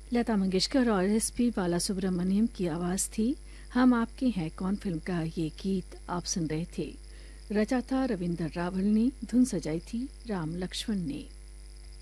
लता मंगेशकर और एसपी बालासुब्रमण्यम की आवाज थी। हम आपके हैं कौन फिल्म का ये गीत आप सुन रहे थे। रचा था रविंदर रावल ने, धुन सजाई थी राम लक्ष्मण ने।